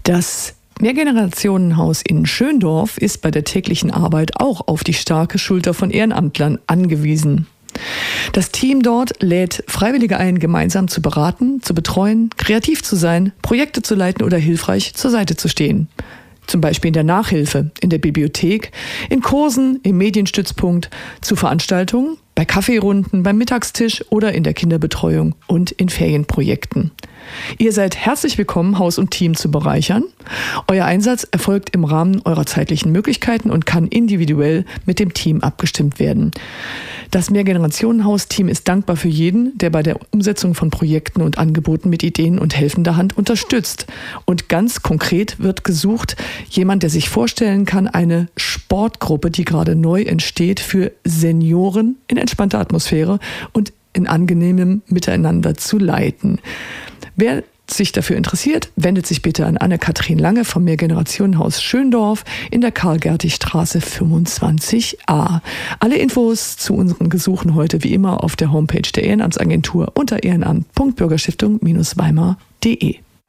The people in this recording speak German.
Das Mehrgenerationenhaus in Schöndorf ist bei der täglichen Arbeit auch auf die starke Schulter von Ehrenamtlern angewiesen. Das Team dort lädt Freiwillige ein, gemeinsam zu beraten, zu betreuen, kreativ zu sein, Projekte zu leiten oder hilfreich zur Seite zu stehen. Zum Beispiel in der Nachhilfe, in der Bibliothek, in Kursen, im Medienstützpunkt, zu Veranstaltungen, bei Kaffeerunden, beim Mittagstisch oder in der Kinderbetreuung und in Ferienprojekten. Ihr seid herzlich willkommen, Haus und Team zu bereichern. Euer Einsatz erfolgt im Rahmen eurer zeitlichen Möglichkeiten und kann individuell mit dem Team abgestimmt werden. Das Mehrgenerationenhaus-Team ist dankbar für jeden, der bei der Umsetzung von Projekten und Angeboten mit Ideen und helfender Hand unterstützt. Und ganz konkret wird gesucht, jemand, der sich vorstellen kann, eine Sportgruppe, die gerade neu entsteht, für Senioren in entspannter Atmosphäre und in angenehmem Miteinander zu leiten. Wer sich dafür interessiert, wendet sich bitte an Anne-Kathrin Lange vom Mehrgenerationenhaus Schöndorf in der Karl-Gertig-Straße 25a. Alle Infos zu unseren Gesuchen heute wie immer auf der Homepage der Ehrenamtsagentur unter ehrenamt.bürgerstiftung-weimar.de.